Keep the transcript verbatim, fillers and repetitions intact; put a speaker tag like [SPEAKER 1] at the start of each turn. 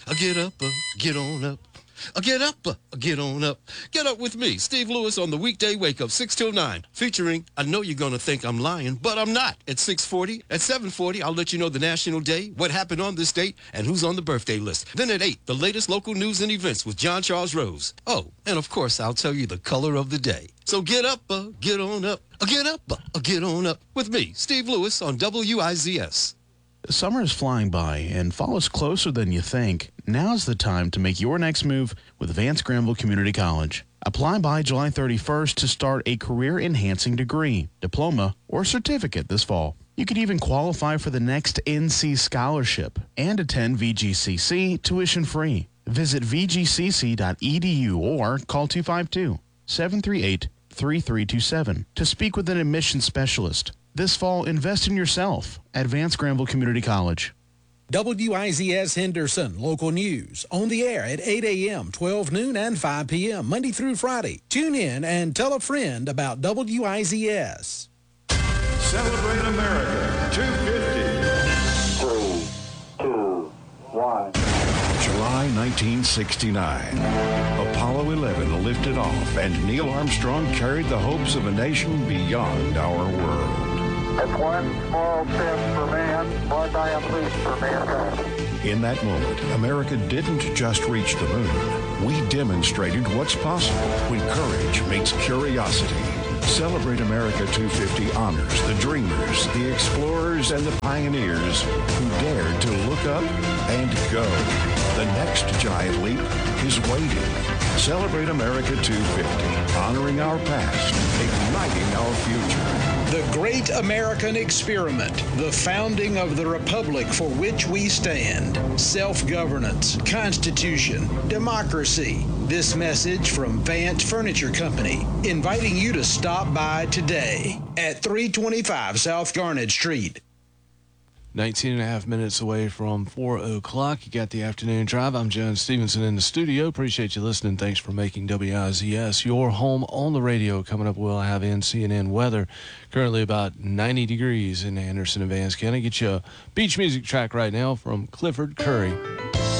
[SPEAKER 1] uh, get up, uh, get on up. Uh, get up, uh, get on up. Get up with me, Steve Lewis, on the weekday wake up, six till nine, featuring, I know you're going to think I'm lying, but I'm not. At six forty, at seven forty, I'll let you know the national day, what happened on this date, and who's on the birthday list. Then at eight, the latest local news and events with John Charles Rose. Oh, and of course, I'll tell you the color of the day. So get up, uh, get on up. Uh, get up, uh, get on up with me, Steve Lewis, on W I Z S.
[SPEAKER 2] Summer is flying by, and fall is closer than you think. Now's the time to make your next move with Vance Granville Community College. Apply by July thirty-first to start a career-enhancing degree, diploma, or certificate this fall. You could even qualify for the next N C scholarship and attend V G C C tuition-free. Visit v g c c dot e d u or call two five two, seven three eight, three three two seven to speak with an admissions specialist. This fall, invest in yourself at Vance Granville Community College.
[SPEAKER 3] W I Z S Henderson, local news, on the air at eight a.m., twelve noon, and five p.m., Monday through Friday. Tune in and tell a friend about W I Z S.
[SPEAKER 4] Celebrate America two fifty.
[SPEAKER 5] Three, two, one.
[SPEAKER 4] July nineteen sixty-nine. Apollo eleven lifted off, and Neil Armstrong carried the hopes of a nation beyond our world.
[SPEAKER 5] It's one small step for man, one giant leap for mankind.
[SPEAKER 4] In that moment, America didn't just reach the moon. We demonstrated what's possible when courage meets curiosity. Celebrate America two fifty honors the dreamers, the explorers, and the pioneers who dared to look up and go. The next giant leap is waiting. Celebrate America two fifty, honoring our past, igniting our future.
[SPEAKER 3] The Great American Experiment, the founding of the republic for which we stand. Self-governance, Constitution, democracy. This message from Vance Furniture Company, inviting you to stop by today at three twenty-five South Garnet Street.
[SPEAKER 6] nineteen and a half minutes away from four o'clock. You got the afternoon drive. I'm John Stevenson in the studio. Appreciate you listening. Thanks for making W I Z S your home on the radio. Coming up, we'll have N C N N weather. Currently about ninety degrees in Anderson and Vance County. Get you a beach music track right now from Clifford Curry.